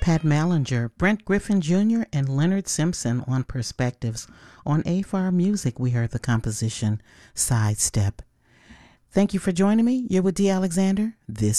Pat Mallinger, Brent Griffin Jr., and Leonard Simpson on Perspectives. On AFAR Music, we heard the composition Sidestep. Thank you for joining me. You're with D. Alexander. This